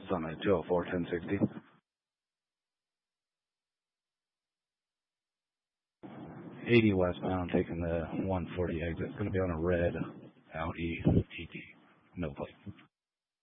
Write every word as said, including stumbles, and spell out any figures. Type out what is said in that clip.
It's on a two oh four, ten sixty. eighty westbound, taking the one forty exit. It's going to be on a red Audi A T. No plate.